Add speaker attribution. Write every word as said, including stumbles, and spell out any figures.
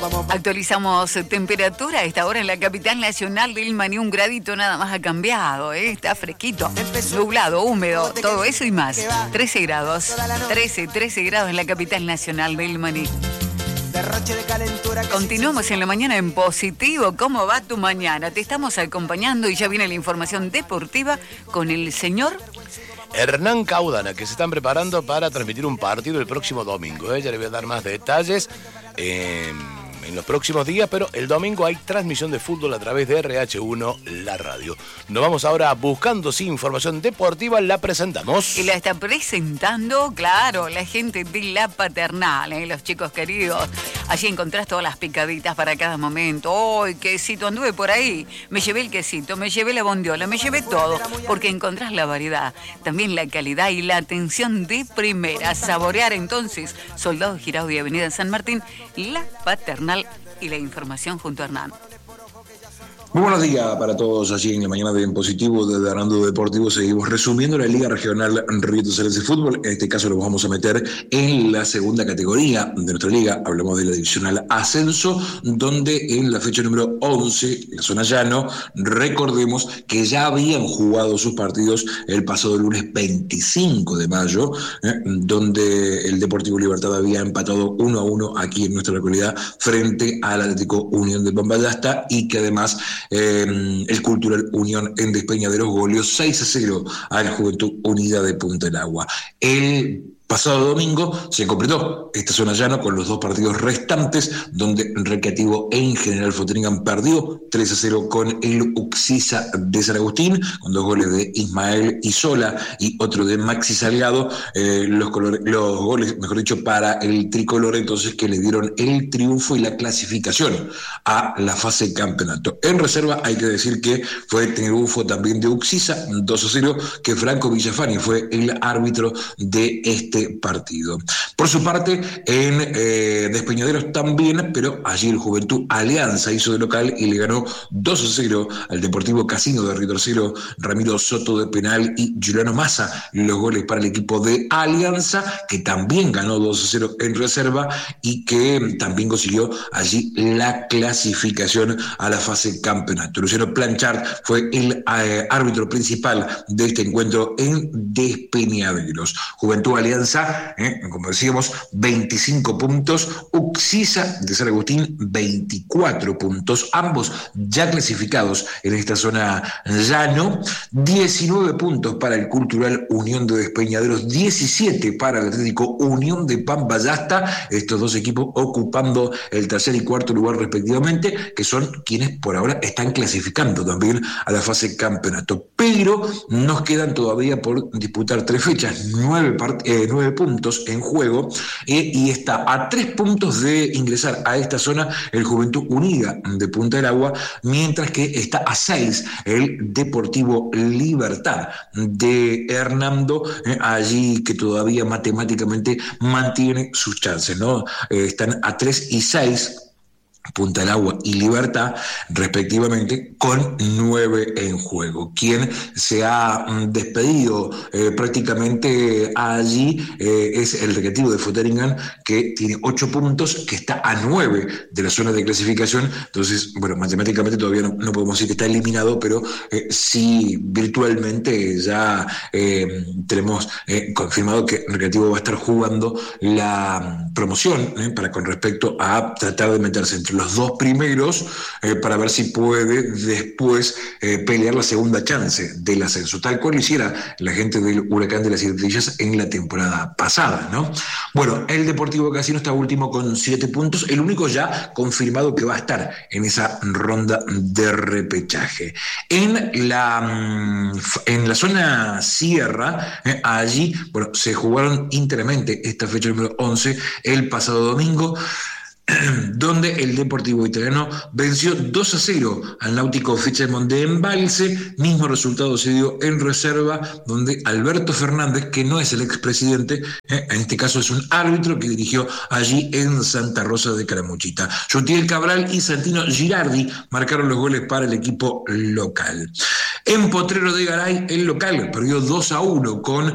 Speaker 1: Actualizamos temperatura a esta hora en la capital nacional del Maní. Un gradito nada más ha cambiado, ¿eh? Está fresquito, nublado, húmedo, todo eso y más. trece grados, trece, trece grados en la capital nacional del Maní. Continuamos en la mañana en positivo. ¿Cómo va tu mañana? Te estamos acompañando y ya viene la información deportiva con el señor
Speaker 2: Hernán Caudana, que se están preparando para transmitir un partido el próximo domingo. ¿eh? Ya le voy a dar más detalles eh, en los próximos días, pero el domingo hay transmisión de fútbol a través de R H uno, la radio. Nos vamos ahora buscando sí, información deportiva, la presentamos.
Speaker 1: Y la está presentando, claro, la gente de La Paternal, ¿eh? Los chicos queridos. Allí encontrás todas las picaditas para cada momento. ¡Ay, quesito! Anduve por ahí. Me llevé el quesito, me llevé la bondiola, me llevé todo. Porque encontrás la variedad, también la calidad y la atención de primera. Saborear entonces Soldado Giraudo y Avenida San Martín, La Paternal y la información junto a Hernán.
Speaker 3: Muy buenos días para todos allí en la mañana de En Positivo desde Hernando Deportivo. Seguimos resumiendo la Liga Regional Río Terceras de Fútbol. En este caso lo vamos a meter en la segunda categoría de nuestra liga. Hablamos de la divisional Ascenso, donde en la fecha número once, la zona llano, recordemos que ya habían jugado sus partidos el pasado lunes veinticinco de mayo, eh, donde el Deportivo Libertad había empatado uno a uno aquí en nuestra localidad frente al Atlético Unión de Pampalasta, y que además Eh, el Cultural Unión en Despeñaderos goleó seis a cero al Juventud Unida de Punta del Agua. El pasado domingo se completó esta zona llano con los dos partidos restantes, donde Recreativo en General Fotingan perdió tres a cero con el Uxisa de San Agustín, con dos goles de Ismael Isola y otro de Maxi Salgado. Eh, los, colores, los goles, mejor dicho, para el tricolor, entonces, que le dieron el triunfo y la clasificación a la fase de campeonato. En reserva hay que decir que fue triunfo también de Uxisa, dos a cero, que Franco Villafani fue el árbitro de este partido. Por su parte, en eh, Despeñaderos también, pero allí el Juventud Alianza hizo de local y le ganó dos a cero al Deportivo Casino de Río Tercero, Ramiro Soto de penal y Juliano Massa, los goles para el equipo de Alianza, que también ganó dos a cero en reserva y que también consiguió allí la clasificación a la fase campeonato. Luciano Planchard fue el eh, árbitro principal de este encuentro en Despeñaderos. Juventud Alianza, Eh, como decíamos, veinticinco puntos, Uxisa de San Agustín veinticuatro puntos, ambos ya clasificados en esta zona llano, diecinueve puntos para el Cultural Unión de Despeñaderos, diecisiete para el Atlético Unión de Pampalasta, estos dos equipos ocupando el tercer y cuarto lugar respectivamente, que son quienes por ahora están clasificando también a la fase campeonato, pero nos quedan todavía por disputar tres fechas, nueve partidos, eh, nueve puntos en juego, eh, y está a tres puntos de ingresar a esta zona el Juventud Unida de Punta del Agua, mientras que está a seis el Deportivo Libertad de Hernando, eh, allí que todavía matemáticamente mantiene sus chances, ¿no? Eh, están a tres y seis Punta del Agua y Libertad, respectivamente, con nueve en juego. Quien se ha despedido eh, prácticamente allí eh, es el Recreativo de Fotingan, que tiene ocho puntos, que está a nueve de la zona de clasificación. Entonces, bueno, matemáticamente todavía no, no podemos decir que está eliminado, pero eh, sí virtualmente ya eh, tenemos eh, confirmado que el Recreativo va a estar jugando la promoción eh, para con respecto a tratar de meterse entre los dos primeros eh, para ver si puede después eh, pelear la segunda chance del ascenso, tal cual lo hiciera la gente del Huracán de las Siete Estrellas en la temporada pasada, ¿no? Bueno, el Deportivo Casino está último con siete puntos, el único ya confirmado que va a estar en esa ronda de repechaje. En la, en la zona sierra, eh, allí, bueno, se jugaron íntegramente esta fecha número once el pasado domingo, donde el Deportivo Italiano venció dos a cero al Náutico Fichemont de Embalse. Mismo resultado se dio en reserva, donde Alberto Fernández, que no es el expresidente, eh, en este caso es un árbitro que dirigió allí en Santa Rosa de Calamuchita. Jotiel Cabral y Santino Girardi marcaron los goles para el equipo local. En Potrero de Garay, el local perdió dos a uno con